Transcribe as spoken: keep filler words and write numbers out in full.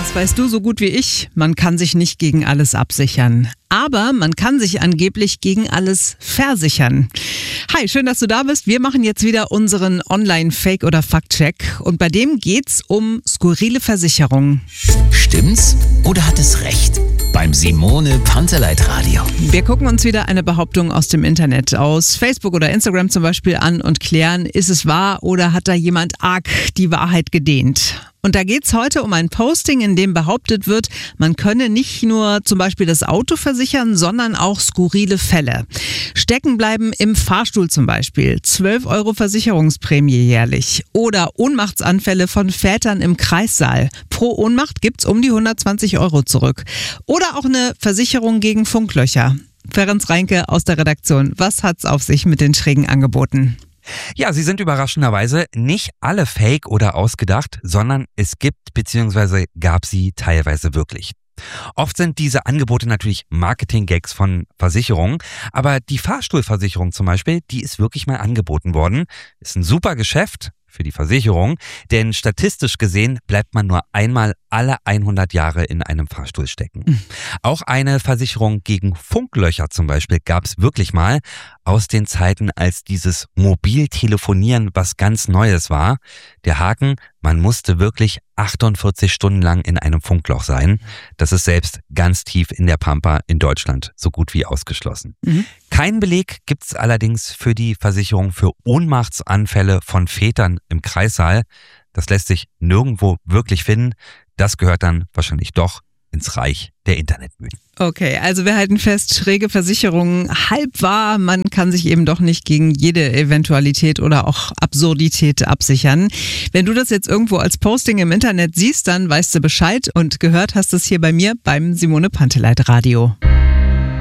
Das weißt du so gut wie ich. Man kann sich nicht gegen alles absichern. Aber man kann sich angeblich gegen alles versichern. Hi, schön, dass du da bist. Wir machen jetzt wieder unseren Online-Fake- oder Fakt-Check. Und bei dem geht's um skurrile Versicherungen. Stimmt's oder hat es recht? Beim Simone Panteleit Radio. Wir gucken uns wieder eine Behauptung aus dem Internet, aus Facebook oder Instagram zum Beispiel an und klären, ist es wahr oder hat da jemand arg die Wahrheit gedehnt? Und da geht's heute um ein Posting, in dem behauptet wird, man könne nicht nur zum Beispiel das Auto versichern, sondern auch skurrile Fälle. Stecken bleiben im Fahrstuhl zum Beispiel, zwölf Euro Versicherungsprämie jährlich. Oder Ohnmachtsanfälle von Vätern im Kreissaal. Pro Ohnmacht gibt's um die hundertzwanzig Euro zurück. Oder auch eine Versicherung gegen Funklöcher. Ferenc Reinke aus der Redaktion, was hat's auf sich mit den schrägen Angeboten? Ja, sie sind überraschenderweise nicht alle fake oder ausgedacht, sondern es gibt bzw. gab sie teilweise wirklich. Oft sind diese Angebote natürlich Marketing-Gags von Versicherungen, aber die Fahrstuhlversicherung zum Beispiel, die ist wirklich mal angeboten worden. Ist ein super Geschäft für die Versicherung, denn statistisch gesehen bleibt man nur einmal alle hundert Jahre in einem Fahrstuhl stecken. Mhm. Auch eine Versicherung gegen Funklöcher zum Beispiel gab es wirklich mal aus den Zeiten, als dieses Mobiltelefonieren was ganz Neues war. Der Haken, man musste wirklich achtundvierzig Stunden lang in einem Funkloch sein. Das ist selbst ganz tief in der Pampa in Deutschland so gut wie ausgeschlossen. Mhm. Keinen Beleg gibt es allerdings für die Versicherung für Ohnmachtsanfälle von Vätern im Kreissaal. Das lässt sich nirgendwo wirklich finden. Das gehört dann wahrscheinlich doch ins Reich der Internetmythen. Okay, also wir halten fest, schräge Versicherungen halb wahr. Man kann sich eben doch nicht gegen jede Eventualität oder auch Absurdität absichern. Wenn du das jetzt irgendwo als Posting im Internet siehst, dann weißt du Bescheid und gehört hast es hier bei mir beim Simone Panteleit Radio.